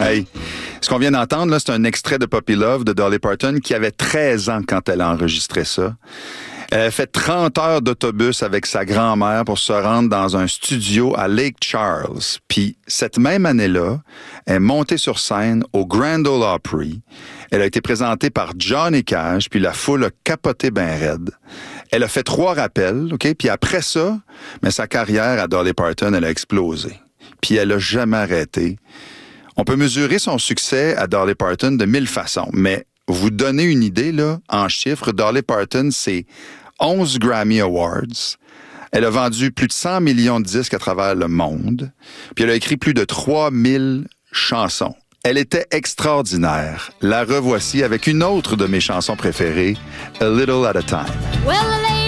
Hey, ce qu'on vient d'entendre, là, c'est un extrait de Puppy Love de Dolly Parton qui avait 13 ans quand elle a enregistré ça. Elle a fait 30 heures d'autobus avec sa grand-mère pour se rendre dans un studio à Lake Charles. Puis cette même année-là, elle est montée sur scène au Grand Ole Opry. Elle a été présentée par Johnny Cash, puis la foule a capoté ben raide. Elle a fait 3 rappels, OK? Puis après ça, mais sa carrière à Dolly Parton, elle a explosé. Puis elle a jamais arrêté. On peut mesurer son succès à Dolly Parton de 1000 façons, mais vous donner une idée, là, en chiffres, Dolly Parton, c'est 11 Grammy Awards. Elle a vendu plus de 100 millions de disques à travers le monde. Puis elle a écrit plus de 3000 chansons. Elle était extraordinaire. La revoici avec une autre de mes chansons préférées, A Little at a Time. Well,